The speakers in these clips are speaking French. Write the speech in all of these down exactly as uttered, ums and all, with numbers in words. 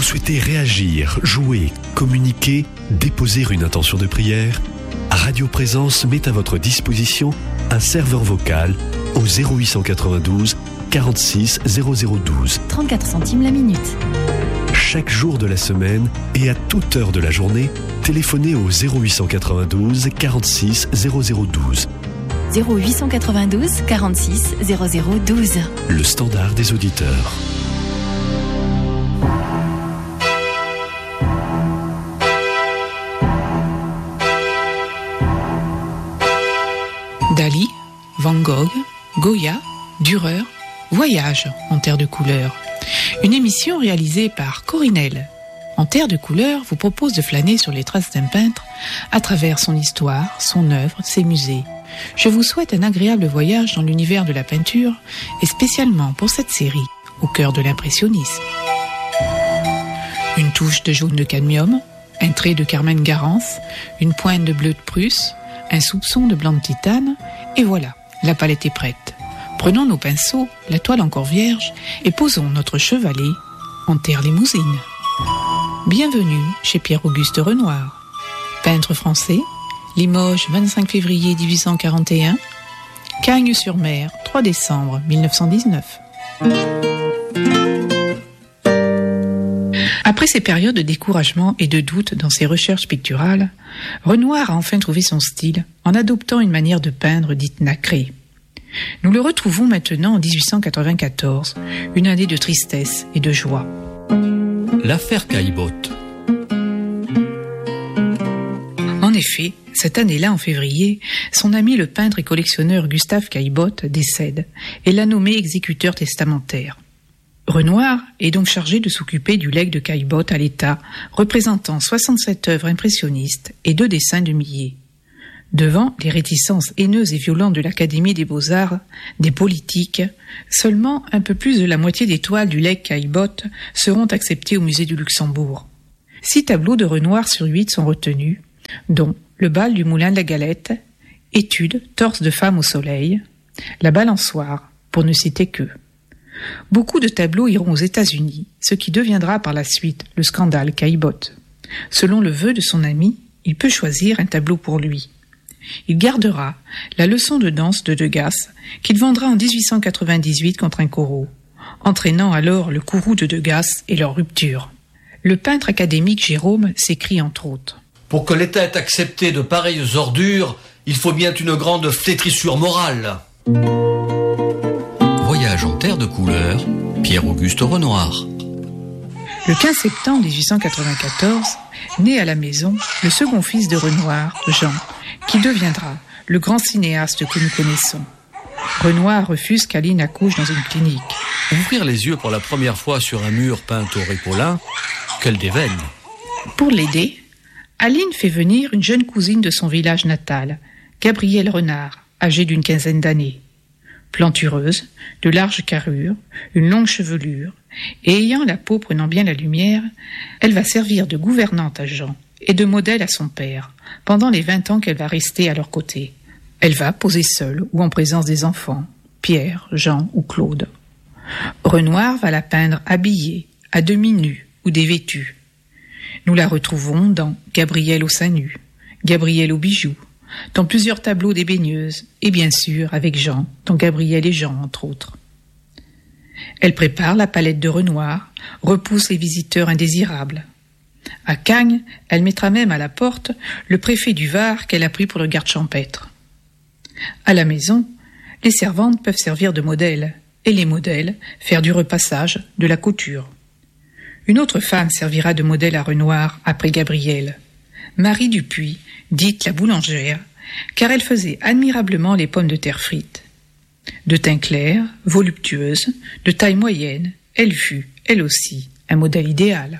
souhaitez réagir, jouer, communiquer, déposer une intention de prière, Radio Présence met à votre disposition un serveur vocal au zéro huit cent quatre-vingt-douze quarante-six zéro zéro douze. trente-quatre centimes la minute. Chaque jour de la semaine et à toute heure de la journée, téléphonez au zéro huit cent quatre-vingt-douze quarante-six zéro zéro douze. zéro huit cent quatre-vingt-douze quarante-six zéro zéro douze. Le standard des auditeurs. Dali, Van Gogh, Goya, Dürer, Voyage en terre de couleurs. Une émission réalisée par Corinel. En terre de couleurs vous propose de flâner sur les traces d'un peintre à travers son histoire, son œuvre, ses musées. Je vous souhaite un agréable voyage dans l'univers de la peinture et spécialement pour cette série, au cœur de l'impressionnisme. Une touche de jaune de cadmium, un trait de Carmen Garance, une pointe de bleu de Prusse, un soupçon de blanc de titane, et voilà, la palette est prête. Prenons nos pinceaux, la toile encore vierge, et posons notre chevalet en terre limousine. Bienvenue chez Pierre-Auguste Renoir. Peintre français, Limoges, vingt-cinq février mille huit cent quarante et un, Cagnes-sur-Mer, trois décembre mille neuf cent dix-neuf. Après ces périodes de découragement et de doute dans ses recherches picturales, Renoir a enfin trouvé son style en adoptant une manière de peindre dite nacrée. Nous le retrouvons maintenant en dix-huit cent quatre-vingt-quatorze, une année de tristesse et de joie. L'affaire Caillebotte. En effet, cette année-là, en février, son ami le peintre et collectionneur Gustave Caillebotte décède et l'a nommé exécuteur testamentaire. Renoir est donc chargé de s'occuper du legs de Caillebotte à l'État, représentant soixante-sept œuvres impressionnistes et deux dessins de Millet. Devant les réticences haineuses et violentes de l'Académie des Beaux-Arts, des politiques, seulement un peu plus de la moitié des toiles du legs Caillebotte seront acceptées au musée du Luxembourg. Six tableaux de Renoir sur huit sont retenus, dont le bal du Moulin de la Galette, Étude, torse de femme au soleil, la balançoire, pour ne citer que. Beaucoup de tableaux iront aux États-Unis, ce qui deviendra par la suite le scandale Caillebotte. Selon le vœu de son ami, il peut choisir un tableau pour lui. Il gardera la leçon de danse de Degas qu'il vendra en dix-huit cent quatre-vingt-dix-huit contre un Corot, entraînant alors le courroux de Degas et leur rupture. Le peintre académique Gérôme s'écrie entre autres: Pour que l'État ait accepté de pareilles ordures, il faut bien une grande flétrissure morale. Voyage en terre de couleurs, Pierre-Auguste Renoir. Le quinze septembre dix-huit cent quatre-vingt-quatorze, naît à la maison le second fils de Renoir, Jean, qui deviendra le grand cinéaste que nous connaissons. Renoir refuse qu'Aline accouche dans une clinique. Ouvrir les yeux pour la première fois sur un mur peint au ripolin, quelle déveine. Pour l'aider, Aline fait venir une jeune cousine de son village natal, Gabrielle Renard, âgée d'une quinzaine d'années. Plantureuse, de larges carrures, une longue chevelure, et ayant la peau prenant bien la lumière, elle va servir de gouvernante à Jean et de modèle à son père, pendant les vingt ans qu'elle va rester à leur côté. Elle va poser seule ou en présence des enfants, Pierre, Jean ou Claude. Renoir va la peindre habillée, à demi nue ou dévêtue. Nous la retrouvons dans Gabrielle aux seins nus, Gabrielle aux bijoux, dans plusieurs tableaux des baigneuses, et bien sûr avec Jean, dans Gabrielle et Jean, entre autres. Elle prépare la palette de Renoir, repousse les visiteurs indésirables. À Cagnes, elle mettra même à la porte le préfet du Var qu'elle a pris pour le garde champêtre. À la maison, les servantes peuvent servir de modèles, et les modèles faire du repassage, de la couture. Une autre femme servira de modèle à Renoir après Gabrielle, Marie Dupuis, dite la boulangère, car elle faisait admirablement les pommes de terre frites. De teint clair, voluptueuse, de taille moyenne, elle fut, elle aussi, un modèle idéal.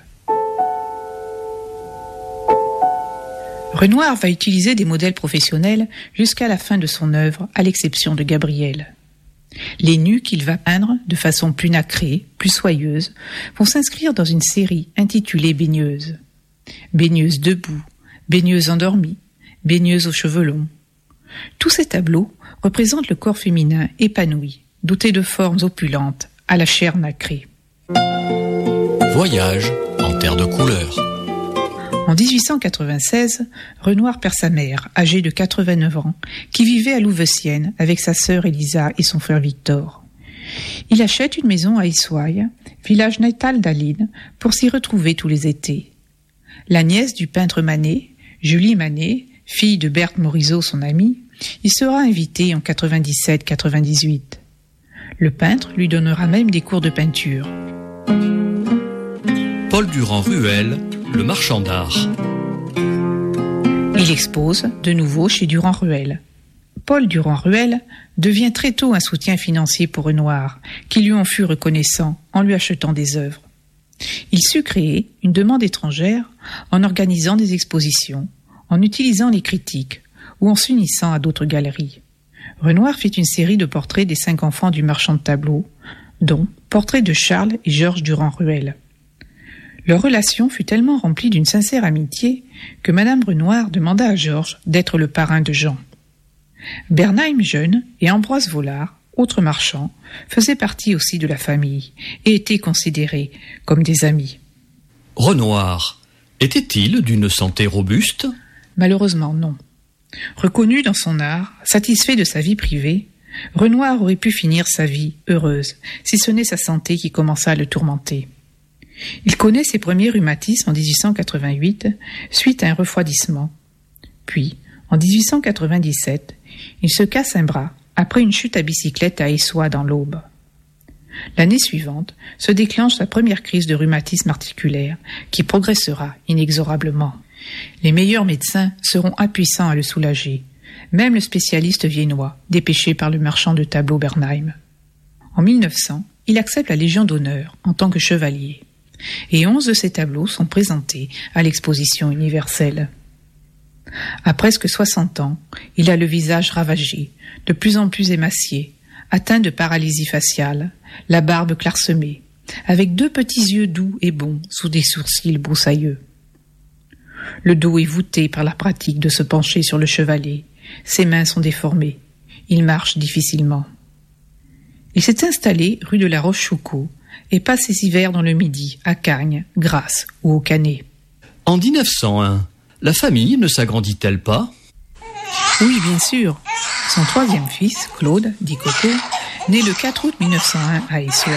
Renoir va utiliser des modèles professionnels jusqu'à la fin de son œuvre, à l'exception de Gabrielle. Les nus qu'il va peindre, de façon plus nacrée, plus soyeuse, vont s'inscrire dans une série intitulée Baigneuse. Baigneuse debout, baigneuse endormie, baigneuse aux cheveux longs. Tous ces tableaux représentent le corps féminin épanoui, doté de formes opulentes, à la chair nacrée. Voyage en terre de couleur. En dix-huit cent quatre-vingt-seize, Renoir perd sa mère, âgée de quatre-vingt-neuf ans, qui vivait à Louveciennes avec sa sœur Elisa et son frère Victor. Il achète une maison à Essoyes, village natal d'Aline, pour s'y retrouver tous les étés. La nièce du peintre Manet, Julie Manet, fille de Berthe Morisot, son amie, y sera invitée en quatre-vingt-dix-sept quatre-vingt-dix-huit. Le peintre lui donnera même des cours de peinture. Paul Durand-Ruel, le marchand d'art. Il expose de nouveau chez Durand-Ruel. Paul Durand-Ruel devient très tôt un soutien financier pour Renoir, qui lui en fut reconnaissant en lui achetant des œuvres. Il sut créer une demande étrangère en organisant des expositions, en utilisant les critiques ou en s'unissant à d'autres galeries. Renoir fit une série de portraits des cinq enfants du marchand de tableaux, dont Portrait de Charles et Georges Durand-Ruel. Leur relation fut tellement remplie d'une sincère amitié que Madame Renoir demanda à Georges d'être le parrain de Jean. Bernheim jeune et Ambroise Vollard, autres marchands, faisaient partie aussi de la famille et étaient considérés comme des amis. Renoir était-il d'une santé robuste ? Malheureusement non. Reconnu dans son art, satisfait de sa vie privée, Renoir aurait pu finir sa vie heureuse, si ce n'est sa santé qui commença à le tourmenter. Il connaît ses premiers rhumatismes en dix-huit cent quatre-vingt-huit, suite à un refroidissement. Puis, en dix-huit cent quatre-vingt-dix-sept, il se casse un bras après une chute à bicyclette à Essoyes dans l'Aube. L'année suivante se déclenche sa première crise de rhumatisme articulaire, qui progressera inexorablement. Les meilleurs médecins seront impuissants à le soulager, même le spécialiste viennois, dépêché par le marchand de tableaux Bernheim. En mille neuf cents, il accepte la Légion d'honneur en tant que chevalier, et onze de ses tableaux sont présentés à l'exposition universelle. À presque soixante ans, il a le visage ravagé, de plus en plus émacié, atteint de paralysie faciale, la barbe clairsemée, avec deux petits yeux doux et bons sous des sourcils broussailleux. Le dos est voûté par la pratique de se pencher sur le chevalet, ses mains sont déformées, il marche difficilement. Il s'est installé rue de la Rochefoucauld et passe ses hivers dans le Midi, à Cagnes, Grasse ou au Canet. En dix-neuf cent un, la famille ne s'agrandit-elle pas ? Oui, bien sûr. Son troisième fils, Claude, dit Coco, né le quatre août mille neuf cent un à Essoyes.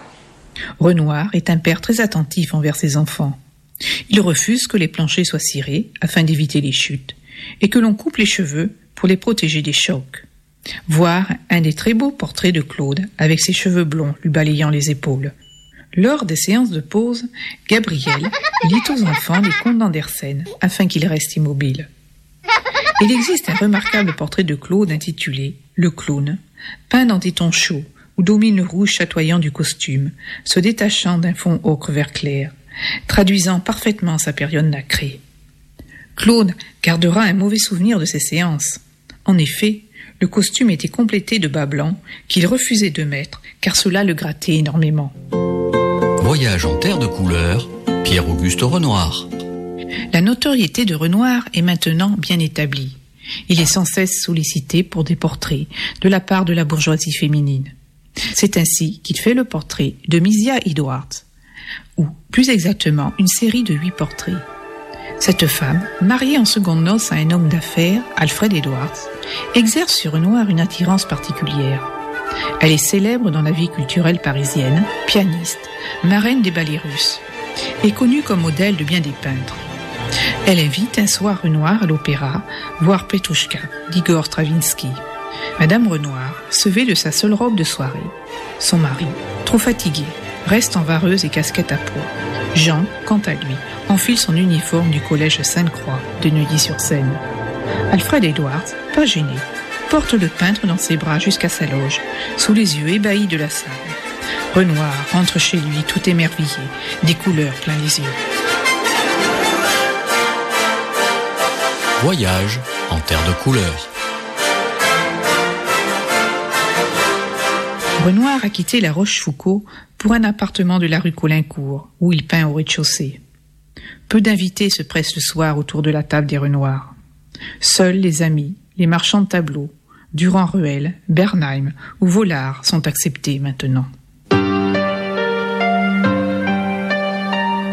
Renoir est un père très attentif envers ses enfants. Il refuse que les planchers soient cirés afin d'éviter les chutes et que l'on coupe les cheveux pour les protéger des chocs. Voir un des très beaux portraits de Claude avec ses cheveux blonds lui balayant les épaules. Lors des séances de pause, Gabriel lit aux enfants les contes d'Andersen afin qu'ils restent immobiles. Il existe un remarquable portrait de Claude intitulé « Le clown », peint dans des tons chauds où domine le rouge chatoyant du costume, se détachant d'un fond ocre vert clair, traduisant parfaitement sa période nacrée. Claude gardera un mauvais souvenir de ces séances. En effet, le costume était complété de bas blancs qu'il refusait de mettre car cela le grattait énormément. Voyage en terre de couleur, Pierre-Auguste Renoir. La notoriété de Renoir est maintenant bien établie. Il est sans cesse sollicité pour des portraits de la part de la bourgeoisie féminine. C'est ainsi qu'il fait le portrait de Misia Edwards, ou plus exactement une série de huit portraits. Cette femme, mariée en seconde noces à un homme d'affaires, Alfred Edwards, exerce sur Renoir une attirance particulière. Elle est célèbre dans la vie culturelle parisienne, pianiste, marraine des ballets russes, et connue comme modèle de bien des peintres. Elle invite un soir Renoir à l'opéra voir Petrouchka d'Igor Stravinsky. Madame Renoir se vêt de sa seule robe de soirée. Son mari, trop fatigué, reste en vareuse et casquette à pois. Jean, quant à lui, enfile son uniforme du collège Sainte-Croix de Neuilly-sur-Seine. Alfred Edwards, pas gêné, porte le peintre dans ses bras jusqu'à sa loge, sous les yeux ébahis de la salle. Renoir rentre chez lui tout émerveillé, des couleurs plein les yeux. Voyage en terre de couleur. Renoir a quitté la Rochefoucauld pour un appartement de la rue Caulaincourt, où il peint au rez-de-chaussée. Peu d'invités se pressent le soir autour de la table des Renoirs. Seuls les amis, les marchands de tableaux, Durand-Ruel, Bernheim ou Vollard sont acceptés maintenant. Du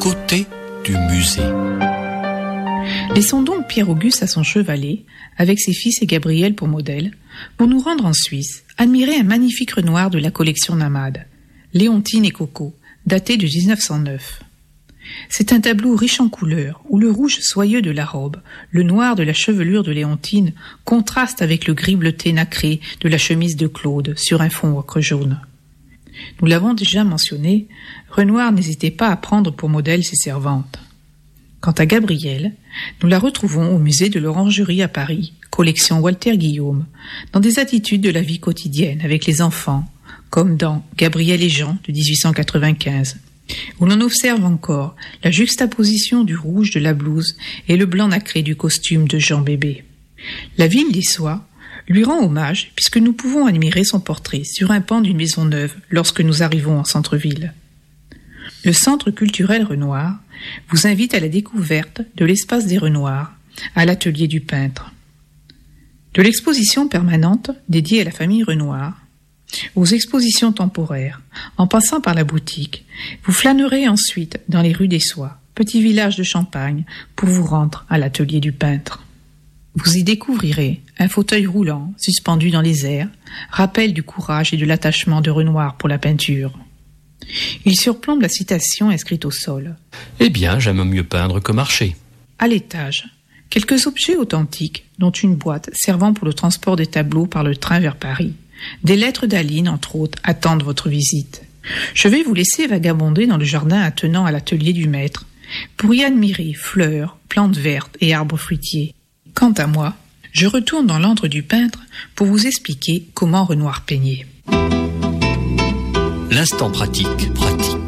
côté du musée. Laissons donc Pierre-Auguste à son chevalet, avec ses fils et Gabriel pour modèle, pour nous rendre en Suisse, admirer un magnifique Renoir de la collection Namade, Léontine et Coco, daté de dix-neuf cent neuf. C'est un tableau riche en couleurs, où le rouge soyeux de la robe, le noir de la chevelure de Léontine contraste avec le gris bleuté nacré de la chemise de Claude sur un fond ocre jaune. Nous l'avons déjà mentionné, Renoir n'hésitait pas à prendre pour modèle ses servantes. Quant à Gabrielle, nous la retrouvons au musée de l'Orangerie à Paris, collection Walter Guillaume, dans des attitudes de la vie quotidienne avec les enfants, comme dans Gabrielle et Jean de dix-huit cent quatre-vingt-quinze, où l'on observe encore la juxtaposition du rouge de la blouse et le blanc nacré du costume de Jean bébé. La ville d'Issois lui rend hommage puisque nous pouvons admirer son portrait sur un pan d'une maison neuve lorsque nous arrivons en centre-ville. Le Centre culturel Renoir vous invite à la découverte de l'espace des Renoirs, à l'atelier du peintre. De l'exposition permanente dédiée à la famille Renoir, aux expositions temporaires, en passant par la boutique, vous flânerez ensuite dans les rues d'Issois, petit village de Champagne, pour vous rendre à l'atelier du peintre. Vous y découvrirez un fauteuil roulant suspendu dans les airs, rappel du courage et de l'attachement de Renoir pour la peinture. Il surplombe la citation inscrite au sol. Eh bien, j'aime mieux peindre que marcher. À l'étage, quelques objets authentiques, dont une boîte servant pour le transport des tableaux par le train vers Paris. Des lettres d'Aline, entre autres, attendent votre visite. Je vais vous laisser vagabonder dans le jardin attenant à l'atelier du maître, pour y admirer fleurs, plantes vertes et arbres fruitiers. Quant à moi, je retourne dans l'antre du peintre pour vous expliquer comment Renoir peignait. L'instant pratique, pratique.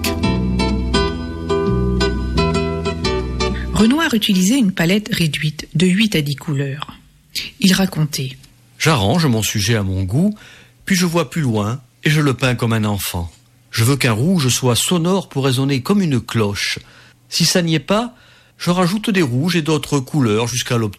Renoir utilisait une palette réduite de huit à dix couleurs. Il racontait: J'arrange mon sujet à mon goût, puis je vois plus loin et je le peins comme un enfant. Je veux qu'un rouge soit sonore pour résonner comme une cloche. Si ça n'y est pas, je rajoute des rouges et d'autres couleurs jusqu'à l'obtenir.